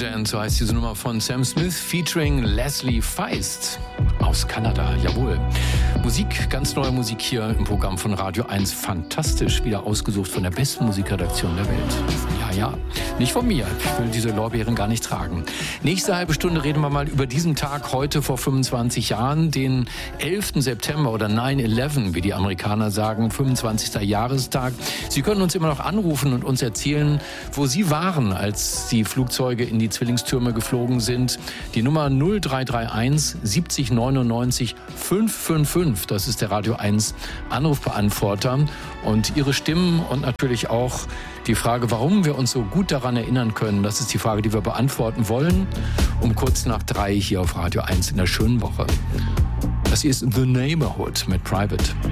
Dance, so heißt diese Nummer von Sam Smith featuring Leslie Feist aus Kanada. Jawohl. Musik, ganz neue Musik hier im Programm von Radio 1. Fantastisch, wieder ausgesucht von der besten Musikredaktion der Welt. Ja, nicht von mir. Ich will diese Lorbeeren gar nicht tragen. Nächste halbe Stunde reden wir mal über diesen Tag heute vor 25 Jahren, den 11. September oder 9/11, wie die Amerikaner sagen, 25. Jahrestag. Sie können uns immer noch anrufen und uns erzählen, wo Sie waren, als die Flugzeuge in die Zwillingstürme geflogen sind. Die Nummer 0331 70 99 555, das ist der Radio 1 Anrufbeantworter. Und Ihre Stimmen und natürlich auch die Frage, warum wir uns so gut daran erinnern können, das ist die Frage, die wir beantworten wollen, um kurz nach 3 hier auf Radio 1 in der schönen Woche. Das hier ist The Neighborhood mit Private.